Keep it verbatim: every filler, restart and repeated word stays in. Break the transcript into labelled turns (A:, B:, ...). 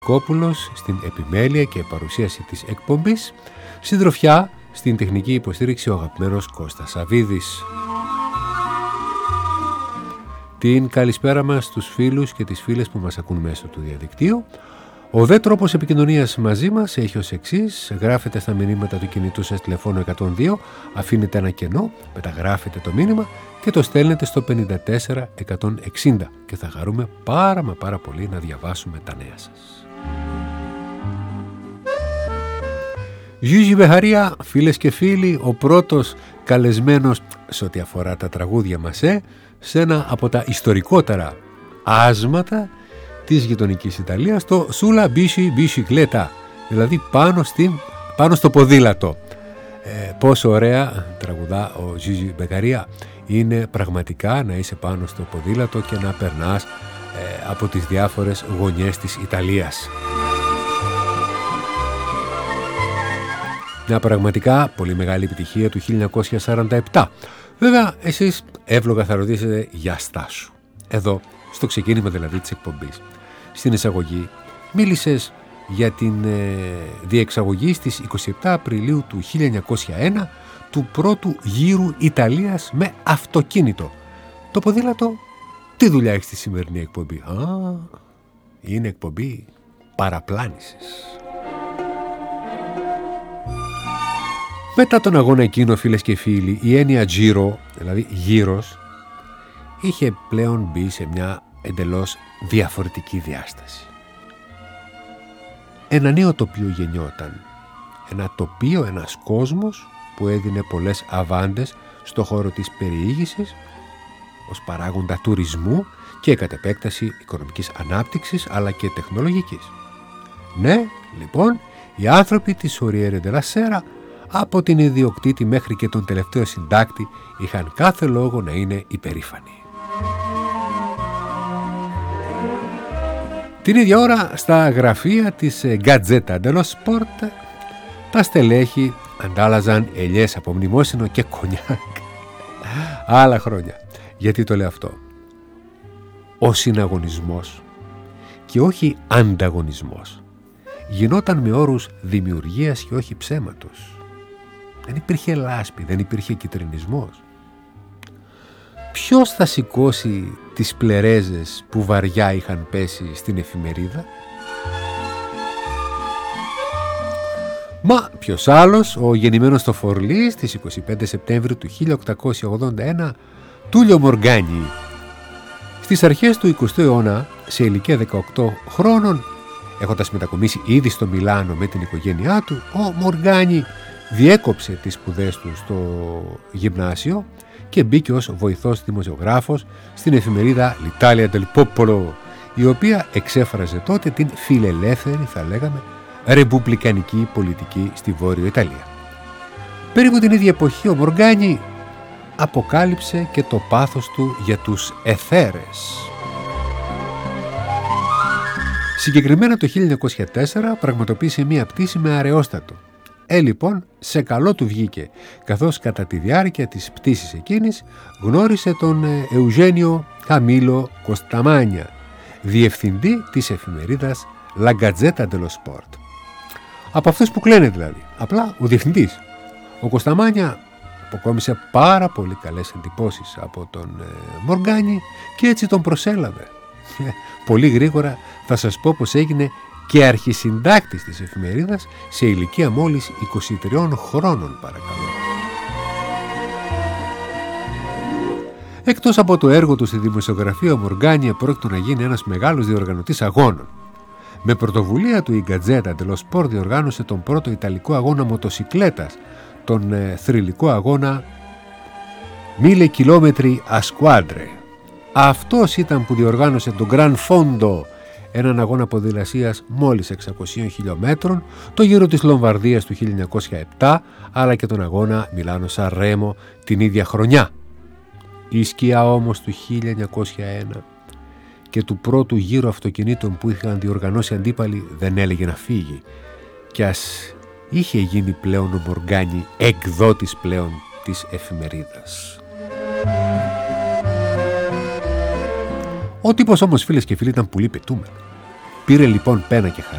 A: Κόπουλος στην επιμέλεια και παρουσίαση της εκπομπής, συντροφιά στην τεχνική υποστήριξη ο αγαπημένος Κώστας Σαβίδης. Την καλησπέρα μας στους φίλους και τις φίλες που μας ακούν μέσω του διαδικτύου. Ο δε τρόπος επικοινωνίας μαζί μας έχει ως εξής: γράφετε στα μηνύματα του κινητού σας τηλεφώνου εκατόν δύο, αφήνετε ένα κενό, μεταγράφετε το μήνυμα και το στέλνετε στο πενήντα τέσσερα εκατόν εξήντα και θα χαρούμε πάρα μα πάρα πολύ να διαβάσουμε τα νέα σας. Γίγη Μπεχαρία, φίλες και φίλοι, ο πρώτος καλεσμένος σε ό,τι αφορά τα τραγούδια μας, ε, σε ένα από τα ιστορικότερα άσματα της γειτονικής Ιταλίας, το Sulla Bici Bicicletta, δηλαδή πάνω, στην, πάνω στο ποδήλατο. Ε, πόσο ωραία τραγουδά ο Γίγη Μπεχαρία. Είναι πραγματικά να είσαι πάνω στο ποδήλατο και να περνάς ε, από τις διάφορες γωνιές της Ιταλίας. Μια πραγματικά πολύ μεγάλη επιτυχία του χίλια εννιακόσια σαράντα επτά. Βέβαια, εσείς εύλογα θα ρωτήσετε για Στάσου. Εδώ, στο ξεκίνημα δηλαδή της εκπομπής, στην εισαγωγή, μίλησες για την ε, διεξαγωγή στις είκοσι επτά Απριλίου του χίλια εννιακόσια ένα του πρώτου γύρου Ιταλίας με αυτοκίνητο. Το ποδήλατο, τι δουλειά έχει στη σημερινή εκπομπή? Α, είναι εκπομπή παραπλάνησης. Μετά τον αγώνα εκείνο, φίλες και φίλοι, η έννοια Giro, δηλαδή γύρος, είχε πλέον μπει σε μια εντελώς διαφορετική διάσταση. Ένα νέο τοπίο γεννιόταν. Ένα τοπίο, ένας κόσμος που έδινε πολλές αβάντες στο χώρο της περιήγησης ως παράγοντα τουρισμού και κατ' επέκταση οικονομικής ανάπτυξης αλλά και τεχνολογικής. Ναι, λοιπόν, οι άνθρωποι της Corriere della Sera, από την ιδιοκτήτη μέχρι και τον τελευταίο συντάκτη, είχαν κάθε λόγο να είναι υπερήφανοι. Την ίδια ώρα στα γραφεία της Gazzetta dello Sport τα στελέχη αντάλλαζαν ελιές από μνημόσυνο και κονιάκ. Άλλα χρόνια. Γιατί το λέω αυτό? Ο συναγωνισμός και όχι ανταγωνισμός γινόταν με όρους δημιουργίας και όχι ψέματος. Δεν υπήρχε λάσπη, δεν υπήρχε κιτρινισμός. Ποιος θα σηκώσει τις πλερέζες που βαριά είχαν πέσει στην εφημερίδα? Μα ποιος άλλος, ο γεννημένος στο Φορλί στις είκοσι πέντε Σεπτέμβρη του χίλια οκτακόσια ογδόντα ένα, Τούλιο Μοργκάνι. Στις αρχές του εικοστού αιώνα, σε ηλικία δεκαοκτώ χρόνων, έχοντας μετακομίσει ήδη στο Μιλάνο με την οικογένειά του, ο Μοργκάνι διέκοψε τις σπουδές του στο γυμνάσιο και μπήκε ως βοηθός δημοσιογράφος στην εφημερίδα L'Italia del Popolo, η οποία εξέφραζε τότε την φιλελεύθερη, θα λέγαμε, ρεπουμπλικανική πολιτική στη Βόρειο Ιταλία. Περίπου την ίδια εποχή ο Μοργκάνι αποκάλυψε και το πάθος του για τους αιθέρες. Συγκεκριμένα το χίλια εννιακόσια τέσσερα πραγματοποίησε μία πτήση με αραιόστατο. Ε, λοιπόν, σε καλό του βγήκε, καθώς κατά τη διάρκεια της πτήσης εκείνης γνώρισε τον Εουζένιο Καμίλο Κοσταμάνια, διευθυντή της εφημερίδας La Gazzetta dello Sport. Από αυτούς που κλαίνε δηλαδή, απλά ο διευθυντής. Ο Κοσταμάνια αποκόμισε πάρα πολύ καλές εντυπώσεις από τον ε, Μοργκάνι και έτσι τον προσέλαβε. Πολύ γρήγορα θα σας πω πως έγινε και αρχισυντάκτης της εφημερίδας σε ηλικία μόλις είκοσι τριών χρόνων, παρακαλώ. Εκτός από το έργο του στη δημοσιογραφία, ο Μοργκάνι επρόκειτο να γίνει ένας μεγάλος διοργανωτής αγώνων. Με πρωτοβουλία του η Gazzetta dello Sport διοργάνωσε τον πρώτο ιταλικό αγώνα μοτοσικλέτας, τον ε, θρυλικό αγώνα Mille Chilometri a Squadre. Αυτός ήταν που διοργάνωσε τον Gran Fondo, έναν αγώνα ποδηλασίας μόλις εξακόσιων χιλιόμετρων, το γύρο της Λομβαρδίας του χίλια εννιακόσια επτά, αλλά και τον αγώνα Μιλάνο-Σανρέμο την ίδια χρονιά. Η σκιά όμως του χίλια εννιακόσια ένα και του πρώτου γύρου αυτοκινήτων που είχαν διοργανώσει αντίπαλοι δεν έλεγε να φύγει, κι ας είχε γίνει πλέον ο Μοργκάνι εκδότης πλέον της εφημερίδας. Ο τύπος όμως, φίλες και φίλοι, ήταν πολύ πετούμενο. Πήρε λοιπόν πένα και